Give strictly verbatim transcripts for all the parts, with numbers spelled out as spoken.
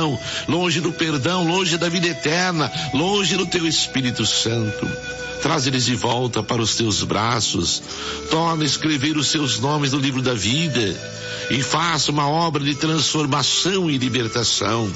salvação, longe do perdão, longe da vida eterna, longe do teu Espírito Santo. Traz eles de volta para os teus braços, torna a escrever os seus nomes no livro da vida e faça uma obra de transformação e libertação.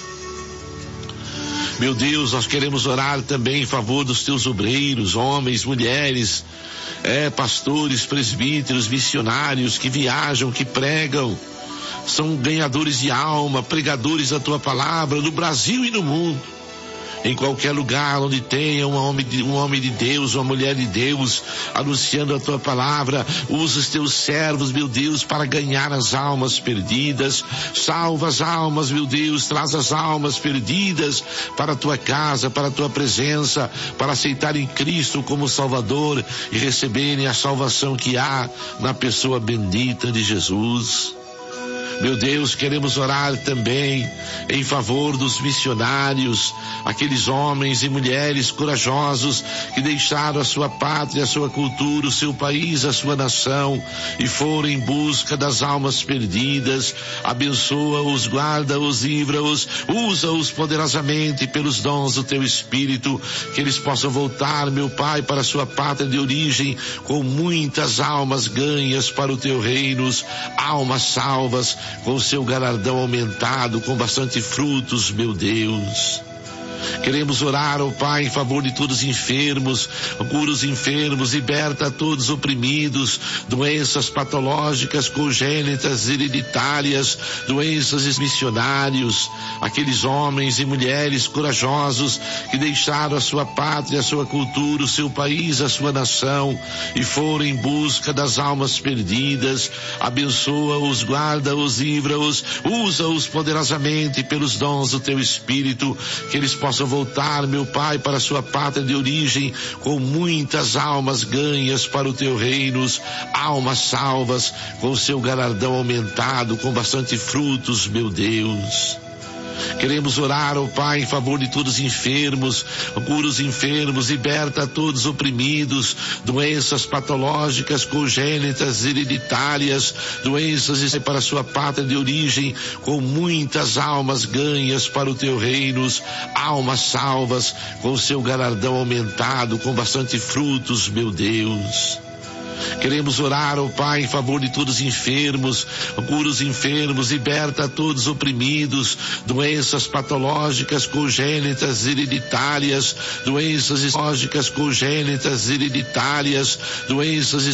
Meu Deus, nós queremos orar também em favor dos teus obreiros, homens, mulheres, é, pastores, presbíteros, missionários que viajam, que pregam, são ganhadores de alma, pregadores da tua palavra no Brasil e no mundo. Em qualquer lugar onde tenha um homem, de, um homem de Deus, uma mulher de Deus, anunciando a tua palavra, usa os teus servos, meu Deus, para ganhar as almas perdidas. Salva as almas, meu Deus, traz as almas perdidas para a tua casa, para a tua presença, para aceitarem Cristo como Salvador e receberem a salvação que há na pessoa bendita de Jesus. Meu Deus, queremos orar também em favor dos missionários, aqueles homens e mulheres corajosos que deixaram a sua pátria, a sua cultura, o seu país, a sua nação e foram em busca das almas perdidas. Abençoa-os, guarda-os, livra-os, usa-os poderosamente pelos dons do teu Espírito, que eles possam voltar, meu Pai, para a sua pátria de origem com muitas almas ganhas para o teu reino, almas salvas, com o seu galardão aumentado, com bastante frutos, meu Deus. Queremos orar, ó Pai, em favor de todos os enfermos, cura os enfermos, liberta todos os oprimidos, doenças patológicas, congênitas, hereditárias, doenças missionários, aqueles homens e mulheres corajosos que deixaram a sua pátria, a sua cultura, o seu país, a sua nação e foram em busca das almas perdidas. Abençoa-os, guarda-os, livra-os, usa-os poderosamente pelos dons do teu Espírito, que eles possam possam voltar, meu Pai, para a sua pátria de origem com muitas almas ganhas para o teu reino, almas salvas, com o seu galardão aumentado, com bastante frutos, meu Deus. Queremos orar, ó Pai, em favor de todos os enfermos, cura os enfermos, liberta todos os oprimidos, doenças patológicas, congênitas, hereditárias, doenças para a sua pátria de origem, com muitas almas ganhas para o teu reino, almas salvas, com o seu galardão aumentado, com bastante frutos, meu Deus. Queremos orar, ó Pai, em favor de todos os enfermos, cura os enfermos, liberta todos os oprimidos, doenças patológicas, congênitas, hereditárias, doenças patológicas, congênitas, hereditárias, doenças